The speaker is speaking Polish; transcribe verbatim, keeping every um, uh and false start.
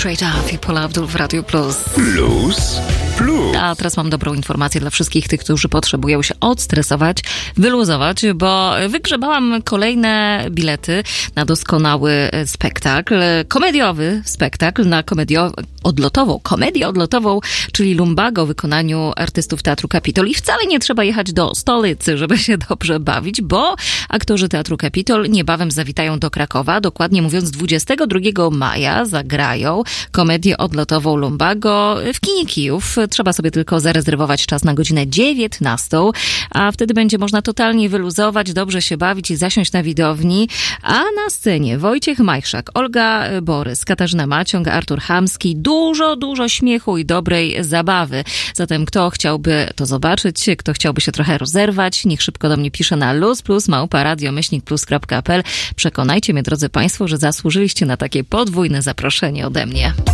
Straight Up i Paula Abdul w Radiu Plus. Plus, plus. A teraz mam dobrą informację dla wszystkich tych, którzy potrzebują się odstresować, wyluzować, bo wygrzebałam kolejne bilety na doskonały spektakl, komediowy spektakl na komediową, odlotową, komedię odlotową, czyli Lumbago w wykonaniu artystów Teatru Kapitol. I wcale nie trzeba jechać do stolicy, żeby się dobrze bawić, bo aktorzy Teatru Kapitol niebawem zawitają do Krakowa. Dokładnie mówiąc, dwudziestego drugiego maja zagrają komedię odlotową Lumbago w kinie Kijów. Trzeba sobie tylko zarezerwować czas na godzinę dziewiętnastą, a wtedy będzie można totalnie wyluzować, dobrze się bawić i zasiąść na widowni. A na scenie Wojciech Majchrzak, Olga Borys, Katarzyna Maciąg, Artur Chamski. Dużo, dużo śmiechu i dobrej zabawy. Zatem kto chciałby to zobaczyć, kto chciałby się trochę rozerwać, niech szybko do mnie pisze na luzplus małpa radio myślnik plus kropka p l. Przekonajcie mnie, drodzy Państwo, że zasłużyliście na takie podwójne zaproszenie ode mnie.